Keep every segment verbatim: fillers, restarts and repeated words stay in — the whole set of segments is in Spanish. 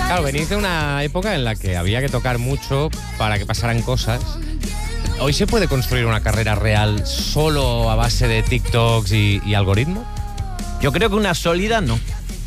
Claro, venís de una época en la que había que tocar mucho para que pasaran cosas. ¿Hoy se puede construir una carrera real solo a base de TikToks y, y algoritmo? Yo creo que una sólida no.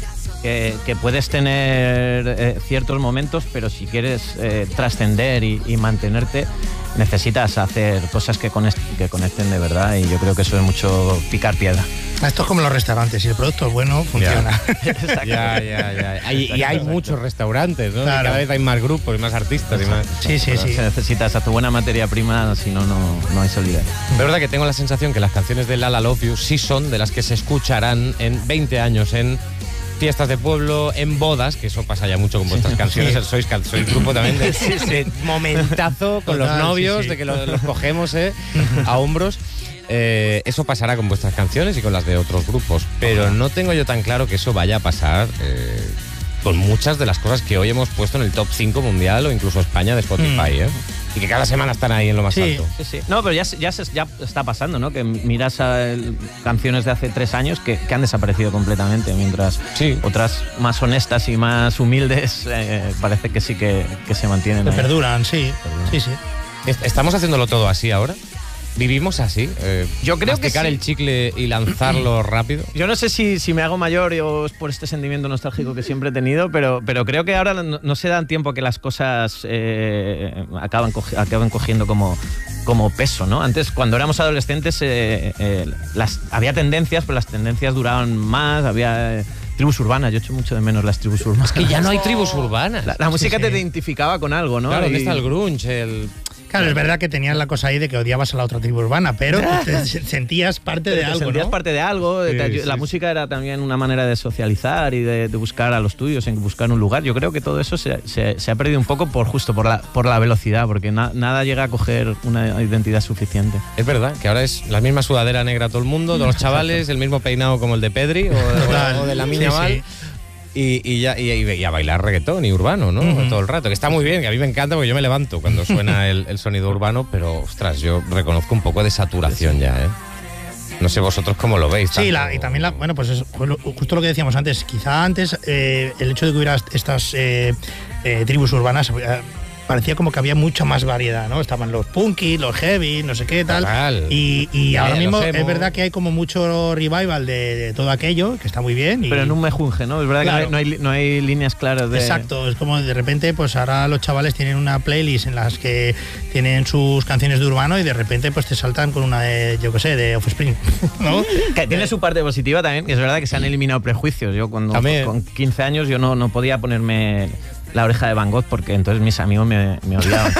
Que, que puedes tener eh, ciertos momentos, pero si quieres eh, trascender y, y mantenerte, necesitas hacer cosas que, conect, que conecten de verdad, y yo creo que eso es mucho picar piedra. Esto es como los restaurantes, si el producto es bueno, funciona. Ya, ya, ya. Hay, y hay muchos restaurantes, ¿no? Claro. Cada vez hay más grupos y más artistas y más. Sí, sí, sí. Si necesitas a tu buena materia prima, si no, no, no hay solidez. De verdad que tengo la sensación que las canciones de Lala Love You sí son de las que se escucharán en veinte años en fiestas de pueblo, en bodas, que eso pasa ya mucho con vuestras canciones. Sí. El sois, sois grupo también de, de momentazo con Total, los novios, sí, sí. de que los, los cogemos eh, a hombros. Eh, eso pasará con vuestras canciones y con las de otros grupos, pero no tengo yo tan claro que eso vaya a pasar eh, con muchas de las cosas que hoy hemos puesto en el top cinco mundial o incluso España de Spotify, mm. ¿eh? Y que cada semana están ahí en lo más Sí. alto. Sí, sí. No, pero ya, ya, se, ya está pasando, ¿no? Que miras a el, canciones de hace tres años que, que han desaparecido completamente, mientras Sí. otras más honestas y más humildes eh, parece que sí que, que se mantienen Que ahí. perduran, sí. Sí, sí. Est- ¿Estamos haciéndolo todo así ahora? ¿Vivimos así? Eh, Yo creo que masticar sí. el chicle y lanzarlo rápido. Yo no sé si, si me hago mayor o es por este sentimiento nostálgico que siempre he tenido, pero, pero creo que ahora no, no se dan tiempo que las cosas eh, acaban, cogi, acaban cogiendo como, como peso, ¿no? Antes, cuando éramos adolescentes, eh, eh, las, había tendencias, pero las tendencias duraban más, había... Eh, tribus urbanas, yo echo mucho de menos las tribus urbanas. Es que ya no hay tribus urbanas. La, la música sí. te identificaba con algo, ¿no? Claro, Y- que está el grunge, el... Claro, es verdad que tenías la cosa ahí de que odiabas a la otra tribu urbana, pero te sentías parte de Te algo, sentías ¿no? parte de algo. Sí, te- sí, la sí. música era también una manera de socializar y de, de buscar a los tuyos, en buscar un lugar. Yo creo que todo eso se, se, se ha perdido un poco por justo por la, por la velocidad, porque na, nada llega a coger una identidad suficiente. Es verdad, que ahora es la misma sudadera negra todo el mundo, todos los chavales, el mismo peinado como el de Pedri o, o, o de la Miña Sí, Val. sí. Y, y, ya, y, y a bailar reggaetón y urbano, ¿no? Uh-huh. Todo el rato. Que está muy bien, que a mí me encanta porque yo me levanto cuando suena el, el sonido urbano, pero, ostras, yo reconozco un poco de saturación ya, ¿eh? No sé vosotros cómo lo veis. Sí, tanto. la, y también, la, bueno, pues es justo lo que decíamos antes. Quizá antes eh, el hecho de que hubiera estas eh, eh, tribus urbanas eh, parecía como que había mucha más variedad, ¿no? Estaban los punky, los heavy, no sé qué tal. Total. Y, y Ya, ahora los mismo emo. es verdad que hay como mucho revival de, de todo aquello, que está muy bien. Y, Pero en un mejunje, ¿no? Es verdad Claro. que no hay, no hay, no hay líneas claras de... Exacto, es como de repente, pues ahora los chavales tienen una playlist en las que tienen sus canciones de urbano y de repente pues te saltan con una de, yo qué sé, de Offspring, ¿no? Que tiene su parte positiva también, que es verdad que se han eliminado prejuicios. Yo cuando También. con quince años yo no, no podía ponerme la oreja de Van Gogh porque entonces mis amigos me, me odiaban.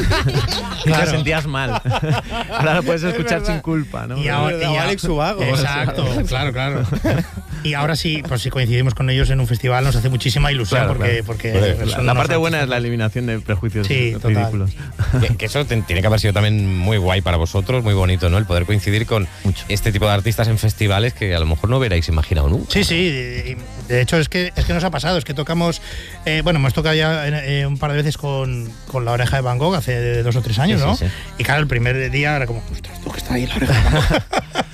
Y Claro. te sentías mal. Ahora lo puedes escuchar verdad. sin culpa, ¿no? Y ahora, y O ahora- Alex Ubago. Exacto, claro, claro. Y ahora sí, pues si coincidimos con ellos en un festival nos hace muchísima ilusión Claro, porque, claro. porque Hombre, son La, la unos parte buena es artistas. la eliminación de prejuicios Sí, total. ridículos. Que, que eso te- tiene que haber sido también muy guay para vosotros, muy bonito, ¿no? El poder coincidir con Mucho. este tipo de artistas en festivales que a lo mejor no hubierais imaginado nunca. Sí, sí, de, de hecho es que es que nos ha pasado, es que tocamos, eh, bueno, hemos tocado ya eh, un par de veces con, con La Oreja de Van Gogh hace dos o tres años, Sí, ¿no? sí, sí. Y claro, el primer día era como, ostras, tú que está ahí La Oreja de Van Gogh.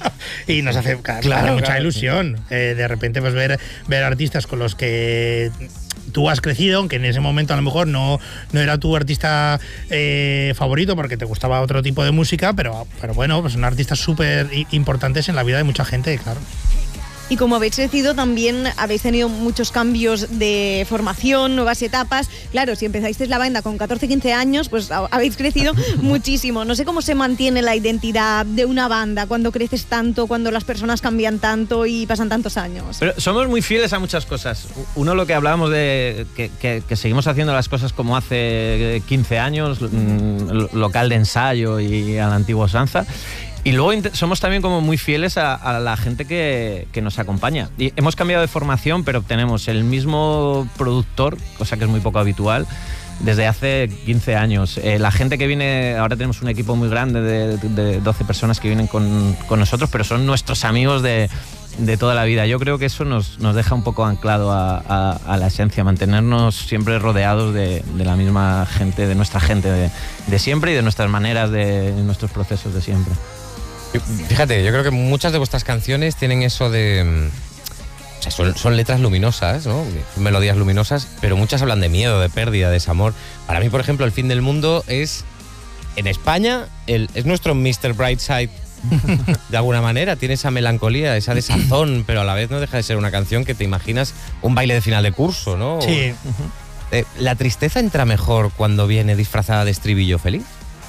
Y nos hace, claro, Claro, hace mucha claro. ilusión eh, de repente pues ver, ver artistas con los que tú has crecido, aunque en ese momento a lo mejor no, no era tu artista eh, favorito porque te gustaba otro tipo de música, pero, pero bueno, pues son artistas súper i- importantes en la vida de mucha gente, claro. Y como habéis crecido, también habéis tenido muchos cambios de formación, nuevas etapas. Claro, si empezasteis la banda con catorce, quince años, pues ha- habéis crecido muchísimo. No sé cómo se mantiene la identidad de una banda cuando creces tanto, cuando las personas cambian tanto y pasan tantos años. Pero somos muy fieles a muchas cosas. Uno, lo que hablábamos de que, que, que seguimos haciendo las cosas como hace quince años, mmm, local de ensayo y a la antigua usanza. Y luego int- somos también como muy fieles a, a la gente que, que nos acompaña. Y hemos cambiado de formación, pero tenemos el mismo productor, cosa que es muy poco habitual, desde hace quince años. Eh, la gente que viene, ahora tenemos un equipo muy grande de, de doce personas que vienen con, con nosotros, pero son nuestros amigos de, de toda la vida. Yo creo que eso nos, nos deja un poco anclado a, a, a la esencia, mantenernos siempre rodeados de, de la misma gente, de nuestra gente de, de siempre y de nuestras maneras, de, de nuestros procesos de siempre. Fíjate, yo creo que muchas de vuestras canciones tienen eso de, O sea, son, son letras luminosas, ¿no? Melodías luminosas, pero muchas hablan de miedo, de pérdida, de desamor. Para mí, por ejemplo, El fin del mundo es, en España, el, es nuestro mister Brightside. De alguna manera, tiene esa melancolía, esa desazón, pero a la vez no deja de ser una canción que te imaginas un baile de final de curso, ¿no? Sí. Eh, ¿La tristeza entra mejor cuando viene disfrazada de estribillo feliz?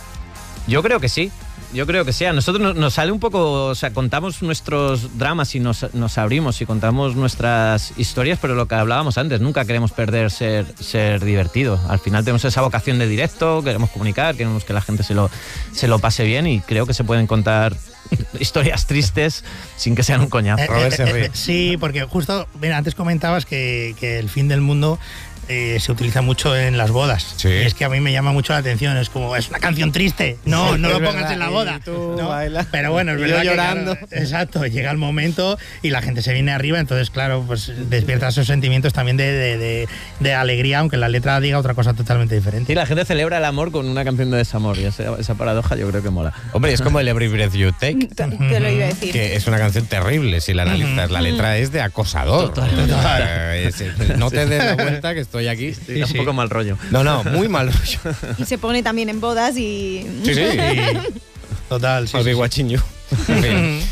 Yo creo que sí. Yo creo que sí. A nosotros nos, nos sale un poco, o sea, contamos nuestros dramas y nos, nos abrimos y contamos nuestras historias, pero lo que hablábamos antes, nunca queremos perder ser, ser divertido. Al final tenemos esa vocación de directo, queremos comunicar, queremos que la gente se lo, se lo pase bien y creo que se pueden contar historias tristes sin que sean un coñazo. Eh, Robert eh, se ríe. eh, sí, porque justo, mira, antes comentabas que, que el fin del mundo eh, se utiliza mucho en las bodas. Sí. Y es que a mí me llama mucho la atención. Es como, es una canción triste. No, Sí, no es lo pongas verdad. en la Y boda. tú ¿no? bailas. Pero bueno, es Y yo verdad que, llorando. claro, exacto, llega el momento y la gente se viene arriba. Entonces, claro, pues despierta esos sentimientos también de, de, de, de alegría, aunque la letra diga otra cosa totalmente diferente. Sí, la gente celebra el amor con una canción de desamor y esa, esa paradoja yo creo que mola. Hombre, es como el Every Breath You Take, Te, te lo iba a decir. que es una canción terrible si la analizas. La letra es de acosador. Total, total. Eh, es- No te des la vuelta que estoy aquí. Sí, Sí, un sí. poco mal rollo. No, no, muy mal rollo. Y se pone también en bodas y... Sí, sí. Total, sí, I'll be sí, sí. watching you. En fin.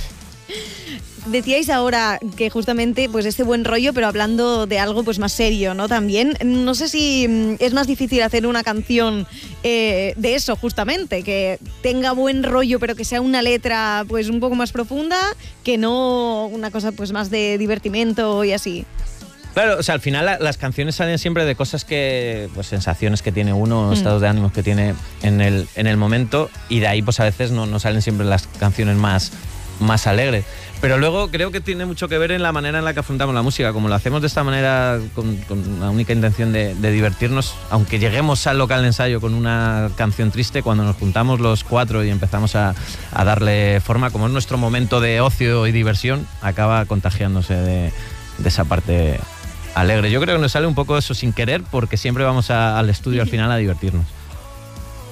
Decíais ahora que justamente pues este buen rollo, pero hablando de algo pues más serio, ¿no? También, no sé si mm, es más difícil hacer una canción eh, de eso, justamente, que tenga buen rollo, pero que sea una letra pues un poco más profunda, que no una cosa pues más de divertimento y así. Claro, o sea, al final la- las canciones salen siempre de cosas que, pues sensaciones que tiene uno, estados de ánimos que tiene en el, en el momento y de ahí pues a veces no, no salen siempre las canciones más, más alegres. Pero luego creo que tiene mucho que ver en la manera en la que afrontamos la música. Como lo hacemos de esta manera con, con la única intención de, de divertirnos, aunque lleguemos al local de ensayo con una canción triste, cuando nos juntamos los cuatro y empezamos a, a darle forma, como es nuestro momento de ocio y diversión, acaba contagiándose de, de esa parte alegre. Yo creo que nos sale un poco eso sin querer porque siempre vamos a- al estudio al final a divertirnos.